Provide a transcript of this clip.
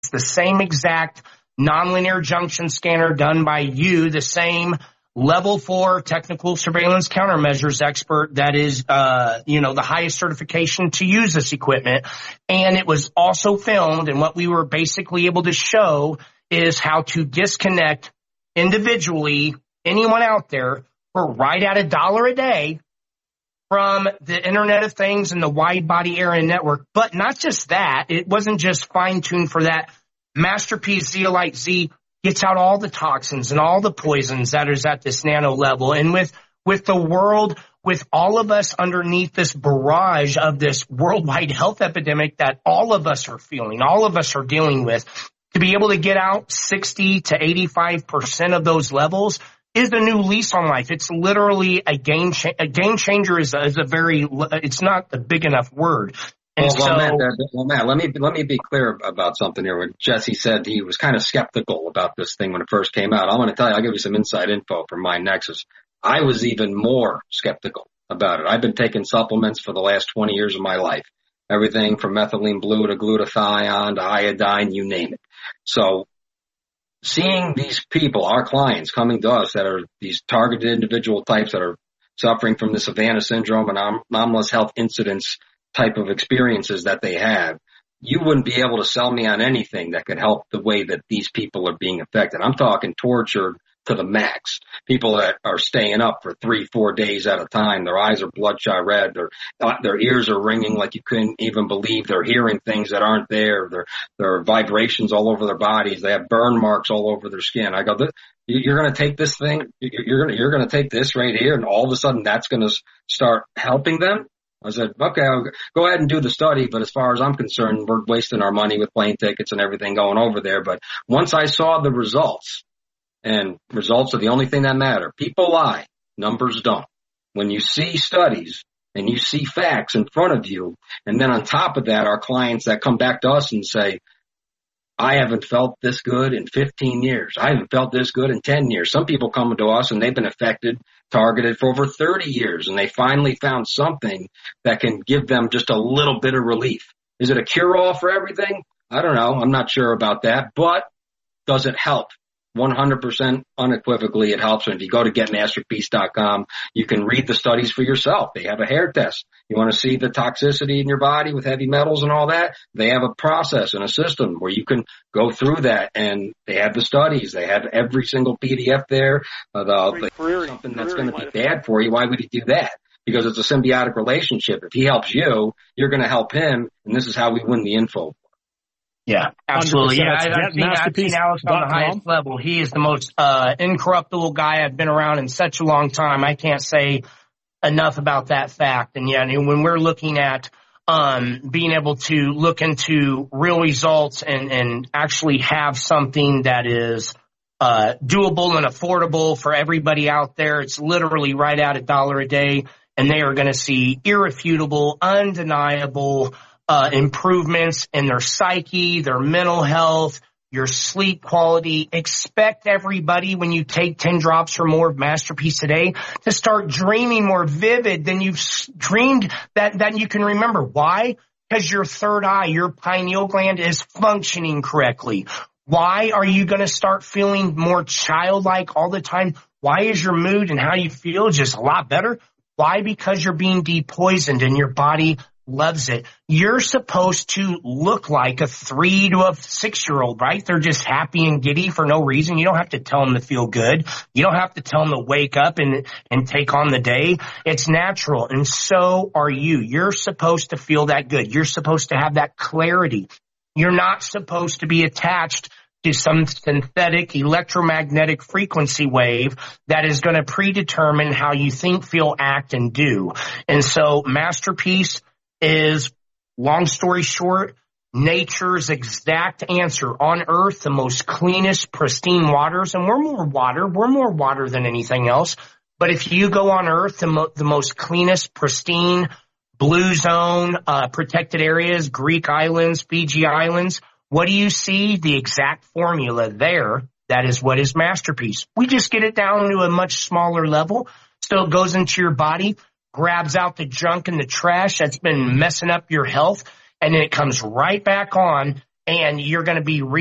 the same exact nonlinear junction scanner done by you, the same level 4 technical surveillance countermeasures expert that is, the highest certification to use this equipment. And it was also filmed. And what we were basically able to show is how to disconnect individually anyone out there for right at $1 a day from the Internet of Things and the wide body area network. But not just that. It wasn't just fine-tuned for that. Masterpiece Zeolite Z gets out all the toxins and all the poisons that is at this nano level. And with the world, with all of us underneath this barrage of this worldwide health epidemic that all of us are feeling, all of us are dealing with, to be able to get out 60 to 85% of those levels is a new lease on life. It's literally a game changer is a very, it's not a big enough word. Matt, let me be clear about something here. When Jesse said he was kind of skeptical about this thing when it first came out, I want to tell you, I'll give you some inside info from Mind Nexus. I was even more skeptical about it. I've been taking supplements for the last 20 years of my life. Everything from methylene blue to glutathione to iodine, you name it. So seeing these people, our clients, coming to us that are these targeted individual types that are suffering from the Savannah syndrome and anomalous health incidents type of experiences that they have, you wouldn't be able to sell me on anything that could help the way that these people are being affected. I'm talking tortured to the max. People that are staying up for 3-4 days at a time. Their eyes are bloodshot red. Their ears are ringing like you couldn't even believe. They're hearing things that aren't there. There are vibrations all over their bodies. They have burn marks all over their skin. I go, you're going to take this thing, you're going to take this right here, and all of a sudden that's going to start helping them? I said, okay, I'll go ahead and do the study, but as far as I'm concerned, we're wasting our money with plane tickets and everything going over there. But once I saw the results, and results are the only thing that matter. People lie. Numbers don't. When you see studies and you see facts in front of you, and then on top of that, our clients that come back to us and say, I haven't felt this good in 15 years. I haven't felt this good in 10 years. Some people come to us and they've been affected, targeted for over 30 years, and they finally found something that can give them just a little bit of relief. Is it a cure-all for everything? I don't know. I'm not sure about that, but does it help? 100% unequivocally it helps. And if you go to getmasterpiece.com, you can read the studies for yourself. They have a hair test. You want to see the toxicity in your body with heavy metals and all that? They have a process and a system where you can go through that, and they have the studies. They have every single PDF there. Something that's going to be bad for you. Why would he do that? Because it's a symbiotic relationship. If he helps you, you're going to help him, and this is how we win the info. Yeah, absolutely. Yeah, I've seen Alex on the highest level. He is the most incorruptible guy. I've been around in such a long time. I can't say enough about that fact. And yeah, when we're looking at being able to look into real results and actually have something that is doable and affordable for everybody out there, it's literally right at $1 a day, and they are going to see irrefutable, undeniable improvements in their psyche, their mental health, your sleep quality. Expect everybody, when you take 10 drops or more of Masterpiece today, to start dreaming more vivid than you've dreamed that you can remember. Why? Because your third eye, your pineal gland, is functioning correctly. Why are you going to start feeling more childlike all the time? Why is your mood and how you feel just a lot better? Why? Because you're being depoisoned and your body loves it. You're supposed to look like a 3 to a 6-year-old, right? They're just happy and giddy for no reason. You don't have to tell them to feel good. You don't have to tell them to wake up and take on the day. It's natural. And so are you. You're supposed to feel that good. You're supposed to have that clarity. You're not supposed to be attached to some synthetic electromagnetic frequency wave that is going to predetermine how you think, feel, act, and do. And so Masterpiece is, long story short, nature's exact answer on Earth, the most cleanest, pristine waters. And we're more water than anything else. But if you go on Earth, the most cleanest, pristine, blue zone, protected areas, Greek islands, Fiji islands, what do you see? The exact formula there. That is what is Masterpiece. We just get it down to a much smaller level. So it goes into your body, grabs out the junk and the trash that's been messing up your health, and then it comes right back on and you're going to be